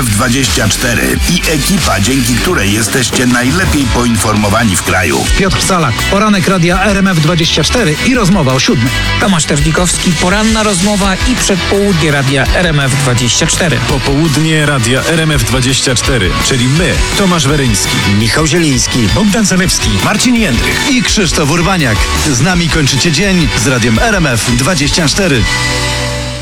RMF24 i ekipa, dzięki której jesteście najlepiej poinformowani w kraju. Piotr Salak, poranek radia RMF24 i rozmowa o 7. Tomasz Terzlikowski, poranna rozmowa i przedpołudnie radia RMF24. Popołudnie radia RMF24, czyli my, Tomasz Weryński, Michał Zieliński, Bogdan Zalewski, Marcin Jędrych. i Krzysztof Urbaniak. Z nami kończycie dzień z radiem RMF24.